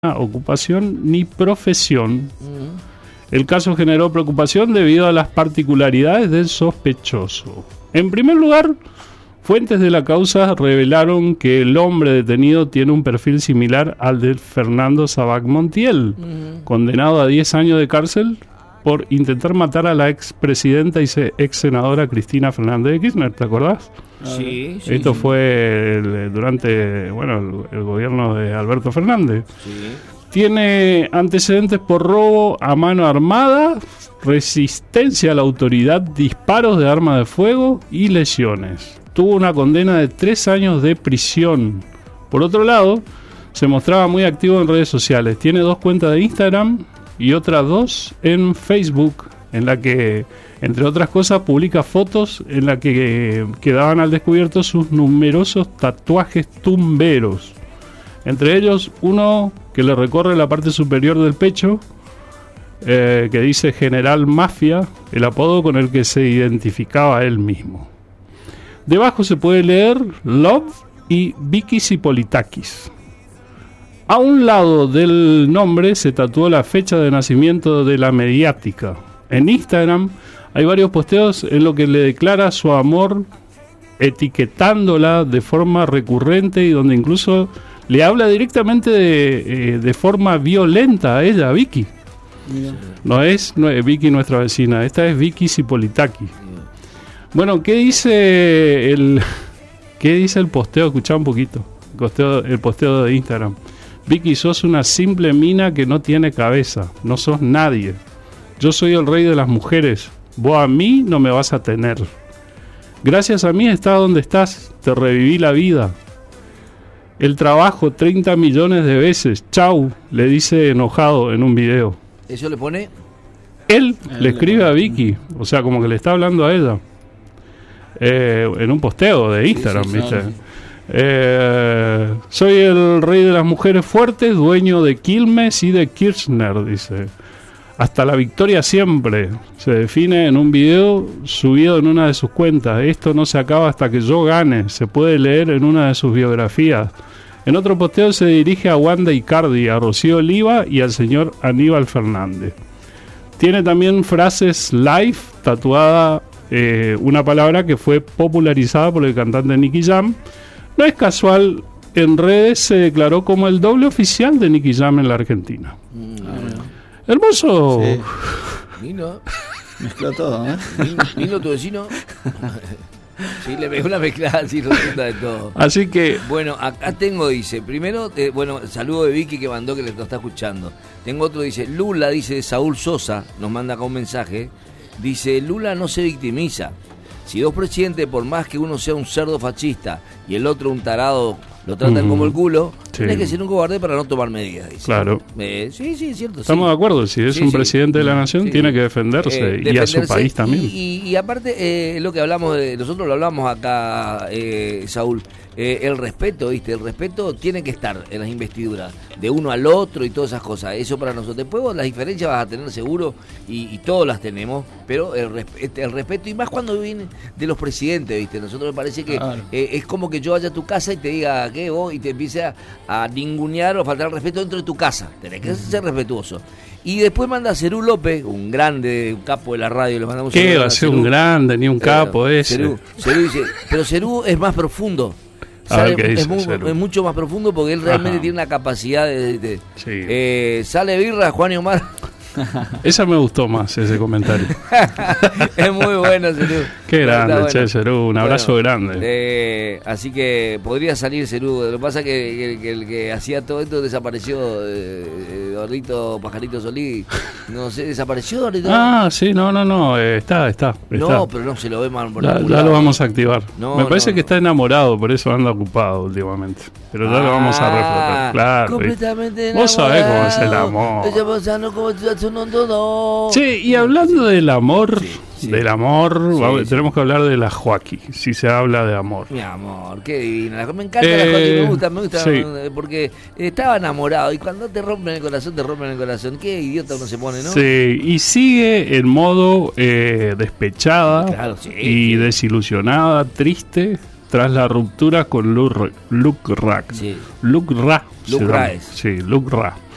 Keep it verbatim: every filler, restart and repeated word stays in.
ocupación ni profesión. El caso generó preocupación debido a las particularidades del sospechoso. En primer lugar, fuentes de la causa revelaron que el hombre detenido tiene un perfil similar al de Fernando Sabac Montiel, uh-huh. condenado a diez años de cárcel por intentar matar a la expresidenta y ex senadora Cristina Fernández de Kirchner, ¿te acordás? Sí, sí. Esto sí. fue el, durante bueno el, el gobierno de Alberto Fernández. Sí. Tiene antecedentes por robo a mano armada, resistencia a la autoridad, disparos de arma de fuego y lesiones. Tuvo una condena de tres años de prisión. Por otro lado, se mostraba muy activo en redes sociales. Tiene dos cuentas de Instagram y otras dos en Facebook, en la que, entre otras cosas, publica fotos en la que quedaban al descubierto sus numerosos tatuajes tumberos. Entre ellos, uno que le recorre la parte superior del pecho, eh, que dice General Mafia, el apodo con el que se identificaba él mismo. Debajo se puede leer Love y Vicky Zipolitakis. A un lado del nombre se tatuó la fecha de nacimiento de la mediática. En Instagram hay varios posteos en los que le declara su amor, etiquetándola de forma recurrente y donde incluso le habla directamente de, eh, de forma violenta a ella, a Vicky. Yeah. No es, no es Vicky nuestra vecina, esta es Vicky Zipolitakis. Yeah. Bueno, ¿qué dice el qué dice el posteo? Escuchá un poquito. El posteo, el posteo de Instagram. Vicky, sos una simple mina que no tiene cabeza. No sos nadie. Yo soy el rey de las mujeres. Vos a mí no me vas a tener. Gracias a mí estás donde estás. Te reviví la vida. El trabajo treinta millones de veces. Chau, le dice enojado en un video. ¿Eso le pone? Él le escribe a Vicky. O sea, como que le está hablando a ella. Eh, en un posteo de Instagram, sí, sí, ¿viste? Sí. Eh, soy el rey de las mujeres fuertes, dueño de Quilmes y de Kirchner, dice. Hasta la victoria siempre. Se define en un video subido en una de sus cuentas. Esto no se acaba hasta que yo gane. Se puede leer en una de sus biografías. En otro posteo se dirige a Wanda Icardi, a Rocío Oliva y al señor Aníbal Fernández. Tiene también frases live tatuada, eh, una palabra que fue popularizada por el cantante Nicky Jam. No es casual, en redes se declaró como el doble oficial de Nicky Jam en la Argentina. Mm, no. Hermoso. Sí. Vino. Mezcló todo, ¿eh? Vino, vino tu vecino. Sí, le pegó una mezclada así resulta de todo. Así que... Bueno, acá tengo, dice, primero, eh, bueno, saludo de Vicky que mandó que le está escuchando. Tengo otro, dice, Lula, dice Saúl Sosa, nos manda acá un mensaje. Dice, Lula no se victimiza. Si dos presidentes, por más que uno sea un cerdo fascista y el otro un tarado, lo tratan uh-huh. como el culo, sí. Tienes que ser un cobarde para no tomar medidas, dice. Claro. Eh, sí, sí, es cierto. Estamos sí. de acuerdo, si es sí, un sí. presidente de la nación, sí. tiene que defenderse, eh, y defenderse, a su país también. Y, y, y aparte, eh, lo que hablamos, de, nosotros lo hablamos acá, eh, Saúl, eh, el respeto, ¿viste? El respeto tiene que estar en las investiduras, de uno al otro y todas esas cosas. Eso para nosotros. Después vos las diferencias vas a tener seguro, y, y todos las tenemos, pero el, resp- el respeto, y más cuando viene de los presidentes, ¿viste? Nosotros me parece que claro. eh, es como que yo vaya a tu casa y te diga, ¿qué vos? Y te empiece a, a ningunear o faltar el respeto dentro de tu casa. Tenés que ser respetuoso. Y después manda a Cerú López, un grande, un capo de la radio, le mandamos ¿Qué va a ser un grande, ni un capo eh, ese? Cerú, Cerú dice, pero Cerú es más profundo. Sale, es, muy, es mucho más profundo porque él realmente Ajá. tiene una capacidad de... de sí. eh, sale birra, Juan y Omar. Esa me gustó más, ese comentario. Es muy bueno, Cerú. Qué grande, bueno. Che, Cerú, un abrazo bueno, grande. Eh, así que podría salir Cerú. Lo que pasa es que, que, que el que hacía todo esto desapareció, eh, Eduardito Pajarito Solí. No sé, ¿desapareció Eduardito? Ah, sí, no, no, no, eh, está, está, está. No, pero no se lo ve mal por Ya, ningún ya lado. lo vamos a activar. No, Me parece no, que no. está enamorado, por eso anda ocupado últimamente. Pero ya ah, lo vamos a reflotar, claro. Completamente enamorado. Vos sabés cómo es el amor. Che, y hablando del amor, sí, sí. del amor, sí, vamos, sí. tenemos que hablar de la Joaquí, si se habla de amor. Mi amor, qué divina. Me encanta eh, la Joaquí, me gusta, me gusta, sí. porque estaba enamorado y cuando te rompen el corazón, te rompen el corazón. Qué idiota uno se pone, ¿no? Sí, y sigue en modo eh, despechada claro, sí, y sí. desilusionada, triste, tras la ruptura con Luke Rack. Sí. Luke Ra. Luke Ra es. Sí, Luke Ra.